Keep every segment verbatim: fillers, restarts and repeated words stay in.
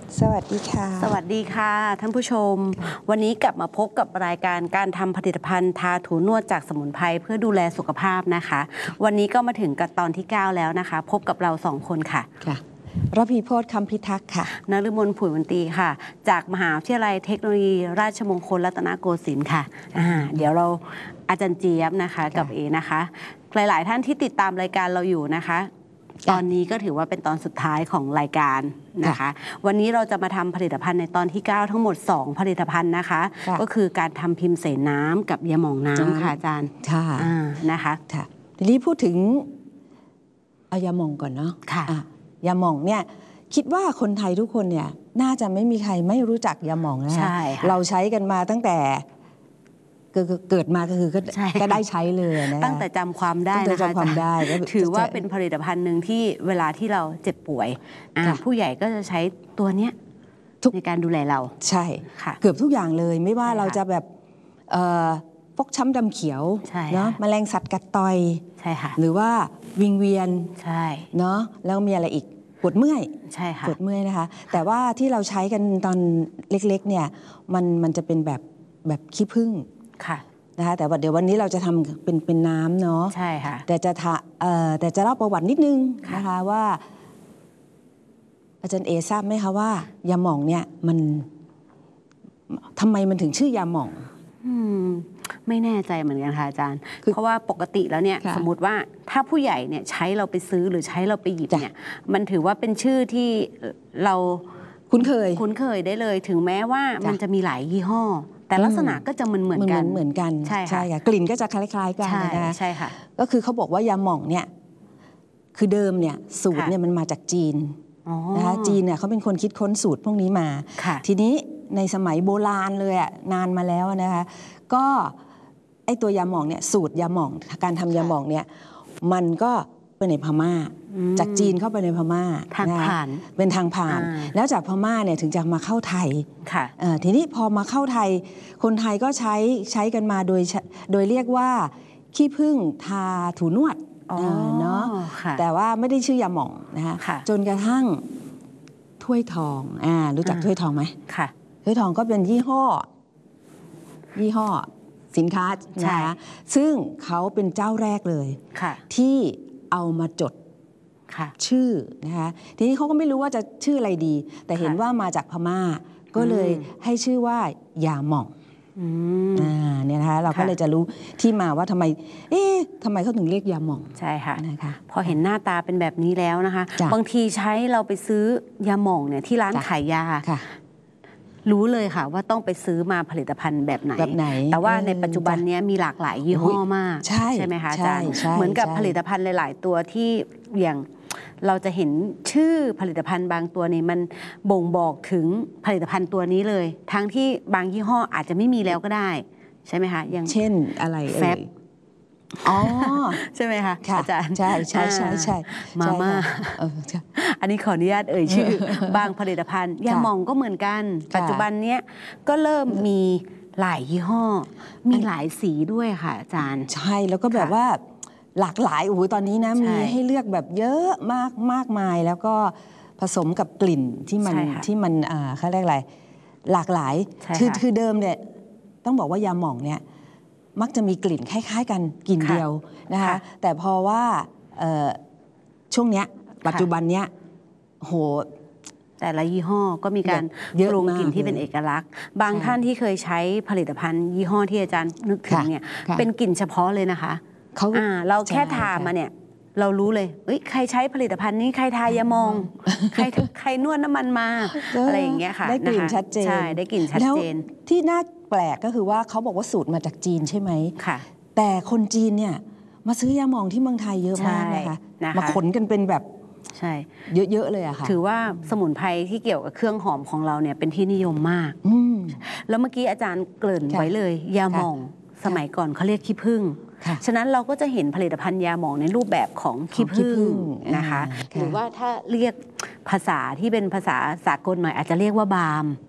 สวัสดีค่ะสวัสดีค่ะท่านผู้ชมวันนี้กลับมาพบกับรายการการทำผลิตภัณฑ์ทาถูนวดจากสมุนไพรเพื่อดูแลสุขภาพนะคะวันนี้ก็มาถึงกับตอนที่เก้าแล้วนะคะพบกับเราสองคนค่ะค่ะระพีโพธิ์คำพิทักษ์ค่ะนฤมลผุยมนตรีค่ะจากมหาวิทยาลัยเทคโนโลยีราชมงคลรัตนโกสินทร์ค่ะอ่าเดี๋ยวเราอาจารย์เจี๊ยบนะคะกับเอนะคะหลายๆท่านที่ติดตามรายการเราอยู่นะคะตอนนี้ก็ถือว่าเป็นตอนสุดท้ายของรายการนะคะวันนี้เราจะมาทำผลิตภัณฑ์ในตอนที่เก้าทั้งหมดสองผลิตภัณฑ์นะคะก็คือการทำพิมพ์เสนน้ำกับยาหม่องน้ำค่ะอาจารย์ค่ะนะคะค่ะทีนี้พูดถึงเอายาหม่องก่อนเนาะค่ะยาหม่องเนี่ยคิดว่าคนไทยทุกคนเนี่ยน่าจะไม่มีใครไม่รู้จักยาหม่องนะคะเราใช้กันมาตั้งแต่เกิดมาก็คือก็ได้ใช้เลยนะตั้งแต่จำความได้นะคะถือว่าเป็นผลิตภัณฑ์หนึ่งที่เวลาที่เราเจ็บป่วยผู้ใหญ่ก็จะใช้ตัวเนี้ยในการดูแลเราใช่เกือบทุกอย่างเลยไม่ว่าเราจะแบบฟกช้ำดำเขียวเนาะแมลงสัตว์กัดต่อยใช่ค่ะหรือว่าวิงเวียนใช่เนาะแล้วมีอะไรอีกปวดเมื่อยใช่ค่ะปวดเมื่อยนะคะแต่ว่าที่เราใช้กันตอนเล็กๆเนี่ยมันมันจะเป็นแบบแบบขี้ผึ้งค่ะนะคะแต่ว่าเดี๋ยววันนี้เราจะทำเป็นเป็นน้ำเนาะใช่ค่ะแต่จะเอ่อแต่จะเล่าประวัตินิดนึงนะคะว่าอาจารย์เอทราบไหมคะว่ายาหม่องเนี่ยมันทำไมมันถึงชื่อยาหม่องอืมไม่แน่ใจเหมือนกันค่ะอาจารย์เพราะว่าปกติแล้วเนี่ยสมมติว่าถ้าผู้ใหญ่เนี่ยใช้เราไปซื้อหรือใช้เราไปหยิบเนี่ยมันถือว่าเป็นชื่อที่เราคุ้นเคยคุ้นเคยได้เลยถึงแม้ว่ามันจะมีหลายยี่ห้อแต่ลักษณะก็จะเหมือนเหมือนกันเหมือนกันใช่ค่ะกลิ่นก็จะคล้ายๆกันนะคะใช่ค่ะก็คือเขาบอกว่ายาหม่องเนี่ยคือเดิมเนี่ยสูตรเนี่ยมันมาจากจีนนะคะจีนเนี่ยเขาเป็นคนคิดค้นสูตรพวกนี้มาทีนี้ในสมัยโบราณเลยอ่ะนานมาแล้วนะคะก็ไอตัวยาหม่องเนี่ยสูตรยาหม่องการทำยาหม่องเนี่ยมันก็ไปในพม่าจากจีนเข้าไปในพม่าทางผ่านเป็นทางผ่านแล้วจากพม่าเนี่ยถึงจะมาเข้าไทยทีนี้พอมาเข้าไทยคนไทยก็ใช้ใช้กันมาโดยโดยเรียกว่าขี้ผึ้งทาถูนวดเนาะแต่ว่าไม่ได้ชื่อยาหม่องนะคะจนกระทั่งถ้วยทองอ่ารู้จักถ้วยทองไหมค่ะถ้วยทองก็เป็นยี่ห้อยี่ห้อสินค้านะคะซึ่งเขาเป็นเจ้าแรกเลยที่เอามาจดชื่อนะคะทีนี้เขาก็ไม่รู้ว่าจะชื่ออะไรดีแต่เห็นว่ามาจากพม่าก็เลยให้ชื่อว่ายาหม่องอ่าเนี่ยนะคะเราก็เลยจะรู้ที่มาว่าทำไมเอ๊ะทำไมเขาถึงเรียกยาหม่องใช่ค่ะนะคะพอเห็นหน้าตาเป็นแบบนี้แล้วนะคะบางทีใช้เราไปซื้อยาหม่องเนี่ยที่ร้านขายยารู้เลยค่ะว่าต้องไปซื้อมาผลิตภัณฑ์แบบไหนแบบไหนแต่ว่าในปัจจุบันนี้มีหลากหลายยี่ห้อมากใช่ใช่ไหมคะอาจารย์เหมือนกับผลิตภัณฑ์หลายๆตัวที่อย่างเราจะเห็นชื่อผลิตภัณฑ์บางตัวนี่มันบ่งบอกถึงผลิตภัณฑ์ตัวนี้เลยทั้งที่บางยี่ห้ออาจจะไม่มีแล้วก็ได้ใช่ไหมคะอย่างเช่นอะไรแฟบอ๋อใช่ไหมคะอาจารย์ใช่ใช่ใช่ใช่มาม่าอันนี้ขออนุญาตเอ่ยชื่อบางผลิตภัณฑ์ยาหม่องก็เหมือนกันปัจจุบันเนี้ยก็เริ่มมีหลายยี่ห้อมีหลายสีด้วยค่ะอาจารย์ใช่แล้วก็แบบว่าหลากหลายโอ้โหตอนนี้นะมีให้เลือกแบบเยอะมากมากมายแล้วก็ผสมกับกลิ่นที่มันที่มันเขาเรียกอะไรหลากหลายคือคือเดิมเนี่ยต้องบอกว่ายาหม่องเนี่ยมักจะมีกลิ่นคล้ายๆกันกลิ่นเดียวนะคะแต่พอว่าช่วงเนี้ยปัจจุบันเนี้ยโหแต่ละยี่ห้อก็มีการปรุงกลิ่นที่เป็นเอกลักษณ์บางท่านที่เคยใช้ผลิตภัณฑ์ยี่ห้อที่อาจารย์นึกถึงเนี่ยเป็นกลิ่นเฉพาะเลยนะคะเราแค่ทามาเนี่ยเรารู้เลยเอ้ยใครใช้ผลิตภัณฑ์นี้ใครทายาหม่องใครใครนวดน้ำมันมาอะไรอย่างเงี้ยค่ะได้กลิ่นชัดเจนใช่ได้กลิ่นชัดเจนที่น่าแปลกก็คือว่าเขาบอกว่าสูตรมาจากจีนใช่ไหมค่ะแต่คนจีนเนี่ยมาซื้อยาหม่องที่เมืองไทยเยอะมากนะคะมาขนกันเป็นแบบใช่เยอะๆเลยอะค่ะถือว่าสมุนไพรที่เกี่ยวกับเครื่องหอมของเราเนี่ยเป็นที่นิยมมากแล้วเมื่อกี้อาจารย์เกริ่นไว้เลยยาหม่องสมัยก่อนเขาเรียกขี้ผึ้งฉะนั้นเราก็จะเห็นผลิตภัณฑ์ยาหม่องในรูปแบบของขี้ผึ้งนะคะหรือว่าถ้าเรียกภาษาที่เป็นภาษาสากลหน่อยอาจจะเรียกว่าบาล์ม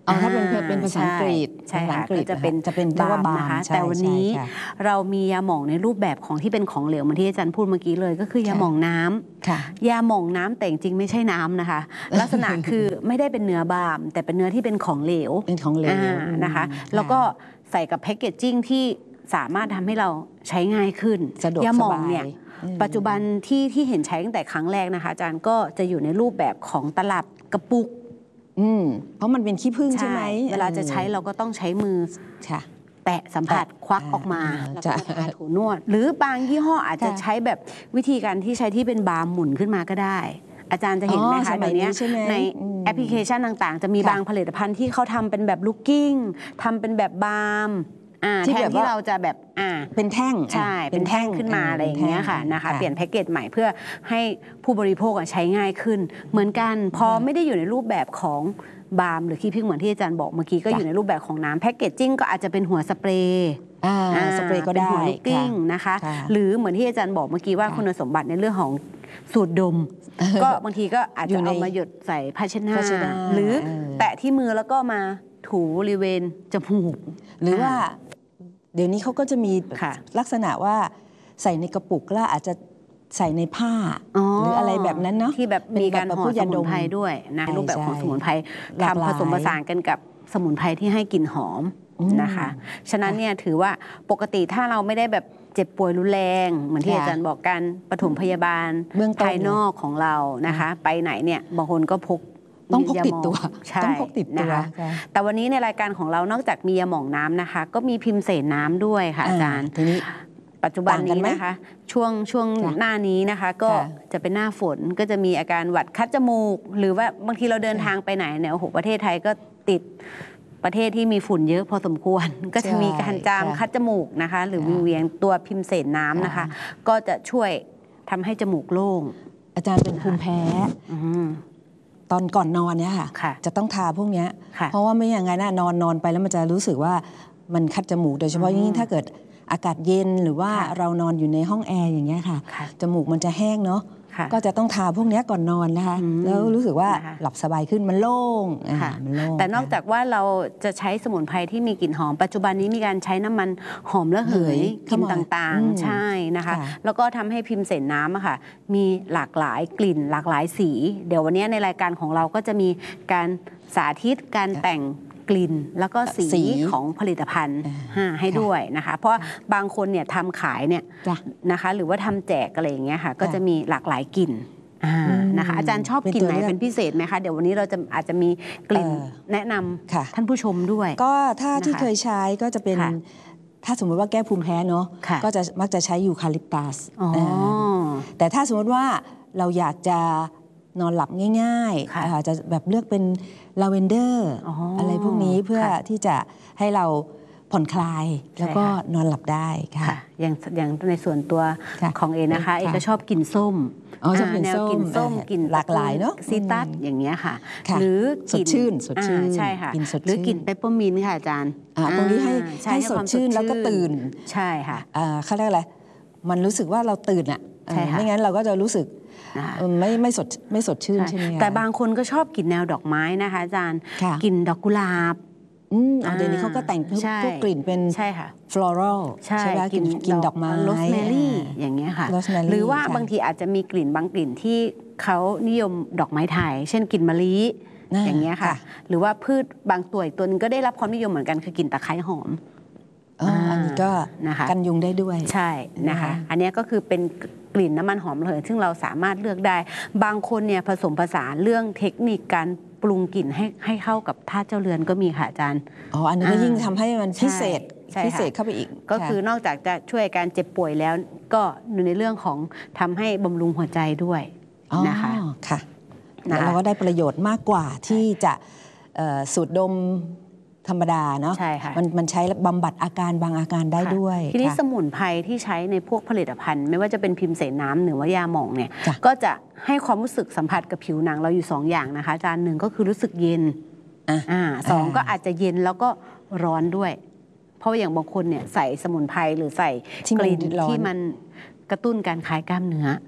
อ๋อถ้าเป็นเป็นภาษาอังกฤษใช่ค่ะก็จะเป็นจะเป็นบาล์มนะคะแต่วันนี้เรามียาหม่องในรูปแบบของที่เป็นของเหลวเหมือนที่อาจารย์พูดเมื่อกี้เลยก็คือยาหม่องน้ำยาหม่องน้ำแต่จริงๆไม่ใช่น้ำนะคะลักษณะคือไม่ได้เป็นเนื้อบาล์มแต่เป็นเนื้อที่เป็นของเหลวเป็นของเหลวนะคะแล้วก็ใส่กับแพคเกจจิ้งที่สามารถทำให้เราใช้ง่ายขึ้นยาหม่องเนี่ยปัจจุบันที่ที่เห็นใช้ตั้งแต่ครั้งแรกนะคะอาจารย์ก็จะอยู่ในรูปแบบของตลับกระปุกอืมเพราะมันเป็นขี้ผึ้งใช่ไหมเวลาจะใช้เราก็ต้องใช้มือแตะสัมผัสควักออกมาแล้วก็ทาถูนวดหรือบางยี่ห้ออาจจะใช้แบบวิธีการที่ใช้ที่เป็นบาร์มหมุนขึ้นมาก็ได้อาจารย์จะเห็นไหมคะเดี๋ยวนี้ในแอปพลิเคชันต่างๆจะมีบางผลิตภัณฑ์ที่เขาทำเป็นแบบลูกกิ้งทำเป็นแบบบาร์มแทนที่เราจะแบบอ่าเป็นแท่งใช่เป็นแท่งขึ้นมาอะไรอย่างเงี้ยค่ะนะคะเปลี่ยนแพ็กเกจใหม่เพื่อให้ผู้บริโภคใช้ง่ายขึ้นเหมือนกันพอไม่ได้อยู่ในรูปแบบของบาล์มหรือขี้ผึ้งเหมือนที่อาจารย์บอกเมื่อกี้ก็อยู่ในรูปแบบของน้ำแพ็กเกจจิ้งก็อาจจะเป็นหัวสเปรย์สเปรย์ก็ได้หัวลูกกิ้งนะคะหรือเหมือนที่อาจารย์บอกเมื่อกี้ว่าคุณสมบัติในเรื่องของสูตรดมก็บางทีก็อาจจะเอามาหยดใส่ภาชนะหรือแตะที่มือแล้วก็มาถูบริเวณจมูกหรือว่าเดี๋ยวนี้เขาก็จะมีลักษณะว่าใส่ในกระปุกแล้วอาจจะใส่ในผ้าหรืออะไรแบบนั้นเนาะที่แบบมีการห่อสมุนไพรด้วยนะรูปแบบของสมุนไพรทำผสมผสานกันกับสมุนไพรที่ให้กลิ่นหอมนะคะฉะนั้นเนี่ยถือว่าปกติถ้าเราไม่ได้แบบเจ็บป่วยรุนแรงเหมือนที่อาจารย์บอกการปฐมพยาบาลภายนอกของเรานะคะไปไหนเนี่ยบางคนก็พกต้องพกติดตัวต้องพกติดตัวแต่วันนี้ในรายการของเรานอกจากมียาหม่องน้ำนะคะก็มีพิมพ์เสนน้ำด้วยค่ะอาจารย์ทีนี้ปัจจุบันนี้นะคะช่วงช่วงหน้านี้นะคะก็จะเป็นหน้าฝนก็จะมีอาการหวัดคัดจมูกหรือว่าบางทีเราเดินทางไปไหนเนี่ยโอ้โหประเทศไทยก็ติดประเทศที่มีฝุ่นเยอะพอสมควรก็จะมีการจามคัดจมูกนะคะหรือวิงเวียงตัวพิมพ์เสนน้ำนะคะก็จะช่วยทำให้จมูกโล่งอาจารย์เป็นภูมิแพ้ตอนก่อนนอนเนี่ยค่ะจะต้องทาพวกนี้เพราะว่าไม่อย่างนั้นนอนนอนไปแล้วมันจะรู้สึกว่ามันคัดจมูกโดยเฉพาะยิ่งถ้าเกิดอากาศเย็นหรือว่าเรานอนอยู่ในห้องแอร์อย่างเงี้ยค่ะจมูกมันจะแห้งเนาะก็จะต้องทาพวกนี้ก่อนนอนนะคะแล้วรู้สึกว่าหลับสบายขึ้นมันโล่งมันโล่งแต่นอกจากว่าเราจะใช้สมุนไพรที่มีกลิ่นหอมปัจจุบันนี้มีการใช้น้ำมันหอมระเหยกลิ่นต่างๆใช่นะคะแล้วก็ทำให้พิมพ์เสนน้ำอะค่ะมีหลากหลายกลิ่นหลากหลายสีเดี๋ยววันนี้ในรายการของเราก็จะมีการสาธิตการแต่งกลิ่นแล้วก็สีของผลิตภัณฑ์ให้ด้วยนะคะเพราะบางคนเนี่ยทำขายเนี่ยนะคะหรือว่าทำแจกอะไรอย่างเงี้ยค่ะก็จะมีหลากหลายกลิ่นนะคะอาจารย์ชอบกลิ่นไหนเป็นพิเศษไหมคะเดี๋ยววันนี้เราจะอาจจะมีกลิ่นแนะนำท่านผู้ชมด้วยก็ถ้าที่เคยใช้ก็จะเป็นถ้าสมมติว่าแก้ภูมิแพ้เนาะก็จะมักจะใช้ยูคาลิปตัสแต่ถ้าสมมติว่าเราอยากจะนอนหลับง่ายๆอาจจะแบบเลือกเป็นลาเวนเดอร์ อ, อะไรพวกนี้เพื่อที่จะให้เราผ่อนคลายแล้วก็นอนหลับได้ค่ะอย่างอย่างในส่วนตัวของเอนะคะเอก็ชอบกินส้มแนวกินส้มกินหลากหลายเนาะซีตัสอย่างเงี้ยค่ะหรือสดชื่นสดชื่นใช่ค่ะหรือกินเปปเปอร์มินต์ค่ะอาจารย์ตรงนี้ให้ให้สดชื่นแล้วก็ตื่นใช่ค่ะเขาเรียกอะไรมันรู้สึกว่าเราตื่นอ่ะไม่งั้นเราก็จะรู้สึกไม่ไม่สดไม่สดชื่นใช่ไหมแต่บางคนก็ชอบกลิ่นแนวดอกไม้นะคะอาจารย์กลิ่นดอกกุหลาบเดี๋ยวนี้เขาก็แต่งพวกกลิ่นเป็น floral ใช่ไหมกลิ่นกลิ่นดอกไม้โรสแมรี่อย่างเงี้ยค่ะหรือว่าบางทีอาจจะมีกลิ่นบางกลิ่นที่เขานิยมดอกไม้ไทยเช่นกลิ่นมะลิอย่างเงี้ยค่ะหรือว่าพืชบางตัวอีกตัวนึงก็ได้รับความนิยมเหมือนกันคือกลิ่นตะไคร้หอมอันนี้ก็กันยุงได้ด้วยใช่นะคะอันนี้ก็คือเป็นกลิ่นน้ำมันหอมระเหยซึ่งเราสามารถเลือกได้บางคนเนี่ยผสมผสานเรื่องเทคนิคการปรุงกลิ่นให้ให้เข้ากับธาตุเจ้าเรือนก็มีค่ะอาจารย์อ๋ออันนี้ก็ยิ่งทำให้มันพิเศษพิเศษเข้าไปอีกก็คือนอกจากจะช่วยการเจ็บป่วยแล้วก็ในเรื่องของทำให้บำรุงหัวใจด้วยนะคะค่ะแล้วเราก็ได้ประโยชน์มากกว่าที่จะสูดดมธรรมดาเนาะมันมันใช้บำบัดอาการบางอาการได้ด้วยทีนี้สมุนไพรที่ใช้ในพวกผลิตภัณฑ์ไม่ว่าจะเป็นพิมพ์เสนน้ำหรือว่ายาหม่องเนี่ยก็จะให้ความรู้สึกสัมผัสกับผิวหนังเราอยู่สองอย่างนะคะอาจารย์หนึ่งก็คือรู้สึกเย็นอ่าสองก็อาจจะเย็นแล้วก็ร้อนด้วยเพราะอย่างบางคนเนี่ยใส่สมุนไพรหรือใส่กลิ่นที่มันกระตุ้นการคลายกล้ามเนื้อ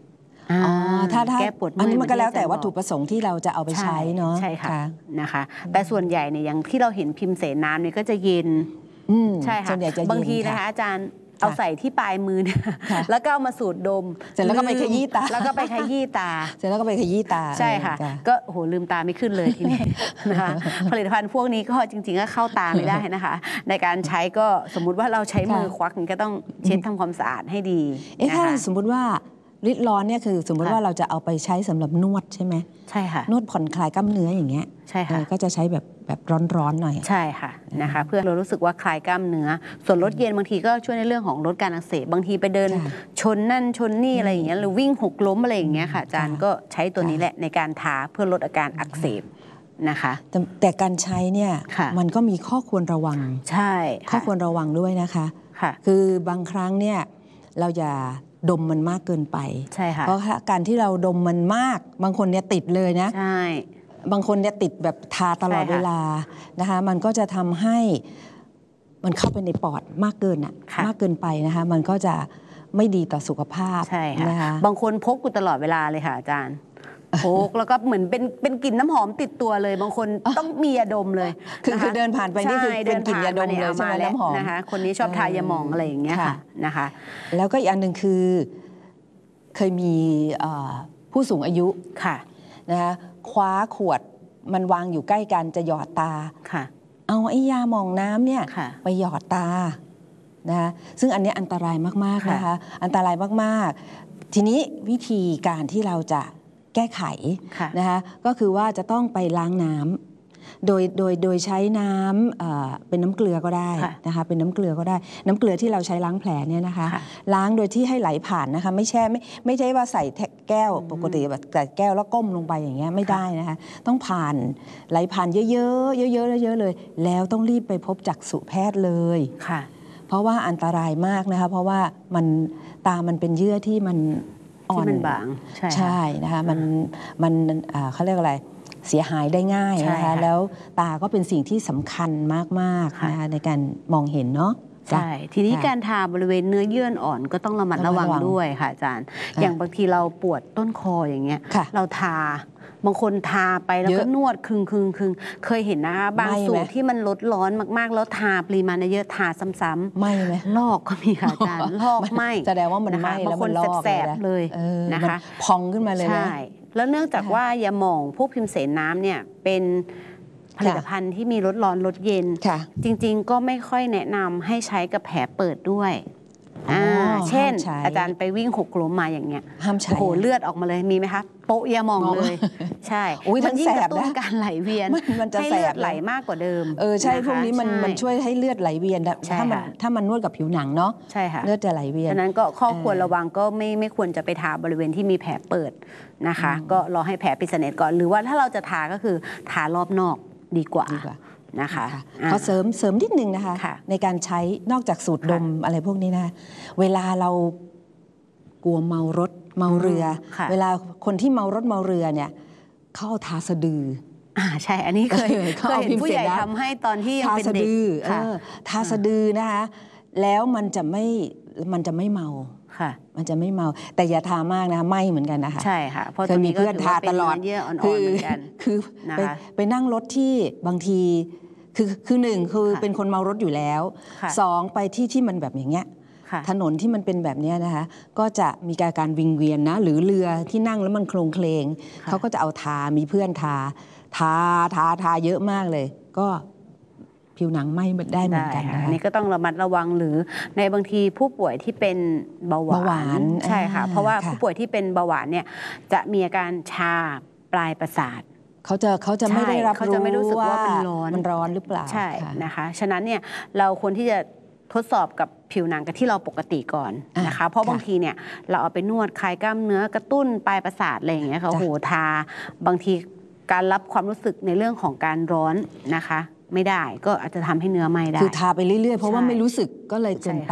อ๋อถ้าถ้าแก้ปวดเมื่อยอันนี้มันก็แล้วแต่วัตถุประสงค์ที่เราจะเอาไปใช้เนาะใช่ค่ะนะคะแต่ส่วนใหญ่เนี่ยอย่างที่เราเห็นพิมพ์เสน้ำเนี่ยก็จะเย็นใช่ค่ะบางทีนะคะอาจารย์เอาใส่ที่ปลายมือเนี่ยแล้วก็เอามาสูดดมเสร็จแล้วก็ไปขยี้ตาแล้วก็ไปขยี้ตาเสร็จแล้วก็ไปขยี้ตาใช่ค่ะก็โหลืมตาไม่ขึ้นเลยทีนี้นะคะผลิตภัณฑ์พวกนี้ก็จริงๆก็เข้าตาไม่ได้นะคะในการใช้ก็สมมุติว่าเราใช้มือควักก็ต้องเช็ดทำความสะอาดให้ดีเอ๊ะถ้าสมมุติว่าฤทธิ์ร้อนเนี่ยคือสมมติว่าเราจะเอาไปใช้สำหรับนวดใช่ไหมใช่ค่ะนวดผ่อนคลายกล้ามเนื้ออย่างเงี้ยใช่ค่ะก็จะใช้แบบแบบร้อนๆหน่อยใช่ค่ะนะคะเพื่อเรารู้สึกว่าคลายกล้ามเนื้อส่วนลดเย็นบางทีก็ช่วยในเรื่องของลดการอักเสบบางทีไปเดินชนนั่นชนนี่อะไรอย่างเงี้ยหรือวิ่งหกล้มอะไรอย่างเงี้ยค่ะอาจารย์ก็ใช้ตัวนี้แหละในการทาเพื่อลดอาการอักเสบนะคะแต่แต่การใช้เนี่ยมันก็มีข้อควรระวังใช่ข้อควรระวังด้วยนะคะค่ะคือบางครั้งเนี่ยเราอย่าดมมันมากเกินไปใช่ค่ะเพราะการที่เราดมมันมากบางคนเนี่ยติดเลยนะใช่บางคนเนี่ยติดแบบทาตลอดเวลานะคะมันก็จะทำให้มันเข้าไปในปอดมากเกินอ่ะมากเกินไปนะคะมันก็จะไม่ดีต่อสุขภาพใช่ค่ะนะคะบางคนพกอยู่ตลอดเวลาเลยค่ะอาจารย์พกแล้วก็เหมือนเป็นเป็นกลิ่นน้ำหอมติดตัวเลยบางคนต้องมียาดมเลยคือคือเดินผ่านไปนี่คือเป็นกลิ่นยาดมเลยใช่ไหมน้ำหอมนะคะคนนี้ชอบทายาหม่องอะไรอย่างเงี้ยค่ะนะคะแล้วก็อีกอันหนึ่งคือเคยมีผู้สูงอายุค่ะนะคะคว้าขวดมันวางอยู่ใกล้กันจะหยอดตาค่ะเอาไอ้ยาหม่องน้ำเนี่ยไปหยอดตานะคะซึ่งอันนี้อันตรายมากๆนะคะอันตรายมากๆทีนี้วิธีการที่เราจะแก้ไขนะคะก็คือว่าจะต้องไปล้างน้ำโดยโดยโดยใช้น้ำเป็นน้ำเกลือก็ได้นะคะเป็นน้ำเกลือก็ได้น้ำเกลือที่เราใช้ล้างแผลเนี่ยนะคะล้างโดยที่ให้ไหลผ่านนะคะไม่แช่ไม่ไม่ใช่ว่าใส่แก้วปกติแบบใส่แก้วแล้วก้มลงไปอย่างเงี้ยไม่ได้นะคะต้องผ่านไหลผ่านเยอะๆเยอะๆเยอะๆเลยแล้วต้องรีบไปพบจักษุแพทย์เลยค่ะเพราะว่าอันตรายมากนะคะเพราะว่ามันตามันเป็นเยื่อที่มันอ่อนบางใช่นะคะมันมันเขาเรียกอะไรเสียหายได้ง่ายนะคะแล้วตาก็เป็นสิ่งที่สำคัญมากๆนะคะในการมองเห็นเนาะใช่ทีนี้การทาบริเวณเนื้อเยื่ออ่อนก็ต้องระมัดระวังด้วยค่ะอาจารย์อย่างบางทีเราปวดต้นคออย่างเงี้ยเราทาบางคนทาไปแล้วก็นวดคึงคึงคึงเคยเห็นนะคะบางสูตรที่มันลดร้อนมากๆแล้วทาปริมาณเยอะทาซ้ำๆไม่ไหมลอกก็มีค่ะอาจารย์ลอกไม่แสดงว่ามันไหม้แล้วมันลอกแสบเลยนะคะพองขึ้นมาเลยใช่แล้วเนื่องจากว่ายาหม่องพวกพิมเสนน้ำเนี่ยเป็นผลิตภัณฑ์ที่มีลดร้อนลดเย็นจริงๆก็ไม่ค่อยแนะนำให้ใช้กับแผลเปิดด้วยเช่นอาจารย์ไปวิ่งหกล้มมาอย่างเงี้ยห้ามใช้โอ้โหเลือดออกมาเลยมีไหมคะโปะยาหม่องเลยใช่มันยิ่งกระตุ้นการไหลเวียนให้เลือดไหลมากกว่าเดิมเออใช่พวกนี้มันมันช่วยให้เลือดไหลเวียนถ้ามันถ้ามันนวดกับผิวหนังเนาะใช่ค่ะเลือดจะไหลเวียนฉะนั้นก็ข้อควรระวังก็ไม่ไม่ควรจะไปทาบริเวณที่มีแผลเปิดนะคะก็รอให้แผลปิดสนิทก่อนหรือว่าถ้าเราจะทาก็คือทารอบนอกดีกว่านะคะขอเสริมเสริมนิดนึงนะคะในการใช้นอกจากสูตรดมอะไรพวกนี้นะเวลาเรากลัวเมารถเมาเรือเวลาคนที่เมารถเมาเรือเนี่ยเขาเอาทาสะดืออ่าใช่อันนี้เคยเคยเห็นผู้ใหญ่ทำให้ตอนที่ยังเป็นเด็กทาสะดือนะคะแล้วมันจะไม่มันจะไม่เมาค่ะมันจะไม่เมาแต่อย่าทามากนะไหมเหมือนกันนะคะใช่ค่ะเพราะเคยมีเพื่อนทาตลอดคือคือไปไปนั่งรถที่บางทีคือคือหนึ่งคือเป็นคนเมารถอยู่แล้วสองไปที่ที่มันแบบอย่างเงี้ยถนนที่มันเป็นแบบนี้นะคะก็จะมีการการวิงเวียนนะหรือเรือที่นั่งแล้วมันโคลงเคลงเขาก็จะเอาทามีเพื่อนทาทาทาทาเยอะมากเลยก็ผิวหนังไหม้ได้เหมือนกันนะคะนี่ก็ต้องระมัดระวังหรือในบางทีผู้ป่วยที่เป็นเบาหวานใช่ค่ะเพราะว่าผู้ป่วยที่เป็นเบาหวานเนี่ยจะมีอาการชาปลายประสาทเขาจะเขาจะไม่ได้รับรู้ว่ามันร้อนมันร้อนหรือเปล่าใช่นะคะฉะนั้นเนี่ยเราควรที่จะทดสอบกับผิวหนังกับที่เราปกติก่อนนะคะเพราะบางทีเนี่ยเราเอาไปนวดคลายกล้ามเนื้อกระตุ้นปลายประสาทอะไรอย่างเงี้ยค่ะโหทาบางทีการรับความรู้สึกในเรื่องของการร้อนนะคะไม่ได้ก็อาจจะทำให้เนื้อไหม้ได้คือทาไปเรื่อยๆเพราะว่าไม่รู้สึกก็เลยเกินไป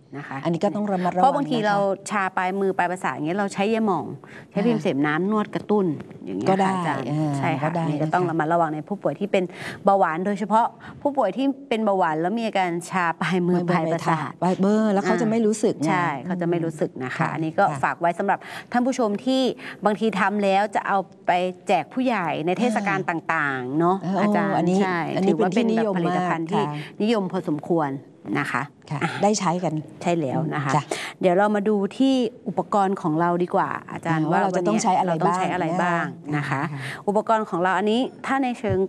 นะคะอันนี้ก็ต้องระมัดระวังเพราะบางทีเราชาปลายมือปลายประสาทอย่างเงี้ยเราใช้ยาหม่องใช้พิมพ์เสพน้ำนวดกระตุ้นอย่างเงี้ยก็ได้อาจารย์ใช่ค่ะนี่ก็ะต้องระมัดระวังในผู้ป่วยที่เป็นเบาหวานโดยเฉพาะผู้ป่วยที่เป็นเบาหวานแล้วมีอาการชาปลายมือปลายประสาทเบอร์แล้วเขาจะไม่รู้สึกใช่เขาจะไม่รู้สึกนะคะอันนี้ก็ฝากไว้สำหรับท่านผู้ชมที่บางทีทำแล้วจะเอาไปแจกผู้ใหญ่ในเทศกาลต่างๆเนาะอาจารย์ใช่ถือว่าเป็นแบบผลิตภัณฑ์ที่นิยมพอสมควรนะคะได้ใช้กันใช่แล้วนะคะเดี๋ยวเรามาดูที่อุปกรณ์ของเราดีกว่าอาจารย์ว่าเราจะต้องใช้อะไรบ้างนะคะอุปกรณ์ของเราอันนี้ถ้าในเชิง